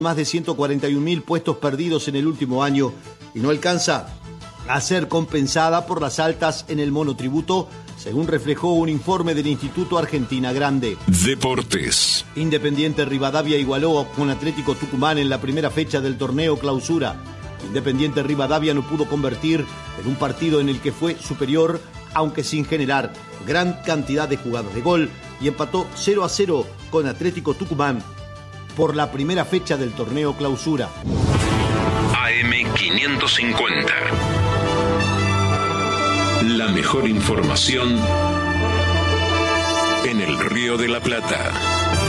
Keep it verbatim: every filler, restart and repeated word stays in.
más de ciento cuarenta y un mil puestos perdidos en el último año y no alcanza a ser compensada por las altas en el monotributo, según reflejó un informe del Instituto Argentina Grande. Deportes. Independiente Rivadavia igualó con Atlético Tucumán en la primera fecha del torneo Clausura. Independiente Rivadavia no pudo convertir en un partido en el que fue superior, aunque sin generar gran cantidad de jugadas de gol, y empató cero a cero con Atlético Tucumán por la primera fecha del torneo Clausura. A M quinientos cincuenta. La mejor información en el Río de la Plata.